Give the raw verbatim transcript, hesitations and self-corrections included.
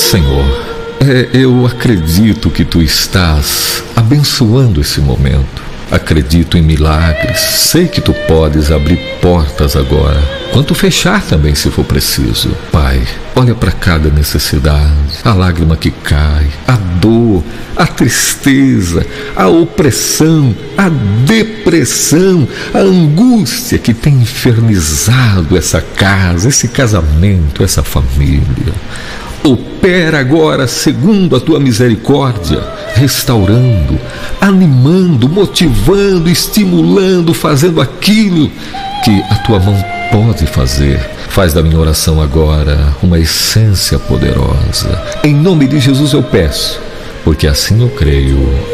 Senhor, é, eu acredito que Tu estás abençoando esse momento. Acredito em milagres. Sei que Tu podes abrir portas agora, quanto fechar também se for preciso. Pai, olha para cada necessidade, a lágrima que cai, a dor, a tristeza, a opressão, a depressão, a angústia que tem infernizado essa casa, esse casamento, essa família. Opera agora segundo a Tua misericórdia, restaurando, animando, motivando, estimulando, fazendo aquilo que a Tua mão pode fazer. Faz da minha oração agora uma essência poderosa. Em nome de Jesus eu peço, porque assim eu creio.